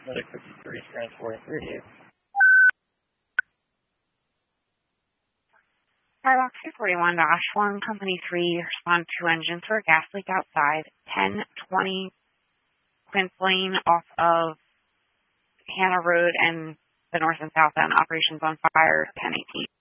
Medic 53 transporting 38. Firebox 241-1, Company 3, respond to engine for a gas leak outside, 1020 Quince Lane off of Hannah Road and the north and south end. Operations on fire, 1018.